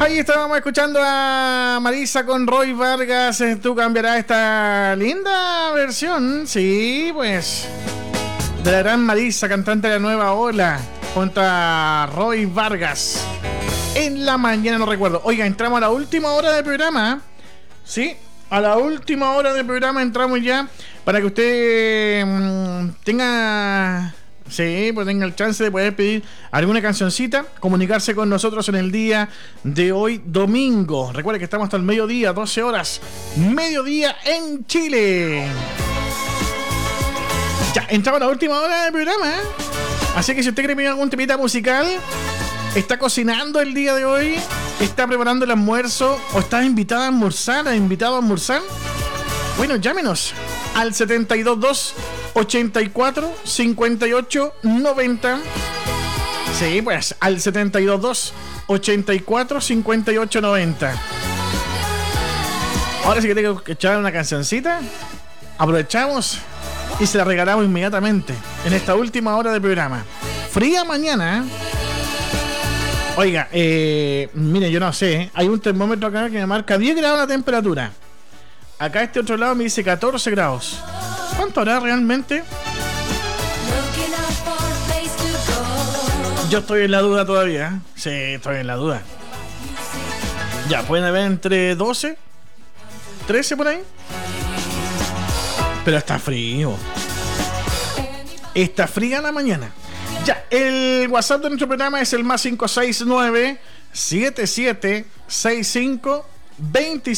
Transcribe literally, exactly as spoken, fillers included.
Ahí estábamos escuchando a Marisa con Roy Vargas. Tú cambiarás esta linda versión. Sí, pues. De la gran Marisa, cantante de la nueva ola. Junto a Roy Vargas. En la mañana, no recuerdo. Oiga, entramos a la última hora del programa. Sí, a la última hora del programa entramos ya. Para que usted mmm, tenga... Sí, pues tenga el chance de poder pedir alguna cancioncita, comunicarse con nosotros en el día de hoy, domingo. Recuerde que estamos hasta el mediodía, doce horas, mediodía en Chile. Ya, entramos a la última hora del programa, ¿eh? Así que si usted quiere pedir algún temita musical, está cocinando el día de hoy, está preparando el almuerzo o está invitada a almorzar, invitado a almorzar, bueno, llámenos al setenta y dos dos ochenta y cuatro cincuenta y ocho noventa. Sí, pues al setenta y dos dos ochenta y cuatro cincuenta y ocho noventa. Ahora sí que tengo que echar una cancioncita. Aprovechamos y se la regalamos inmediatamente en esta última hora del programa. Fría mañana, ¿eh? Oiga, eh, mire, yo no sé, ¿eh? Hay un termómetro acá que me marca diez grados la temperatura. Acá este otro lado me dice catorce grados. ¿Cuánto hará realmente? Yo estoy en la duda todavía. Sí, estoy en la duda. Ya, pueden haber entre doce, trece por ahí. Pero está frío. Está fría la mañana. Ya, el WhatsApp de nuestro programa es el más cinco seis nueve siete siete seis cinco dos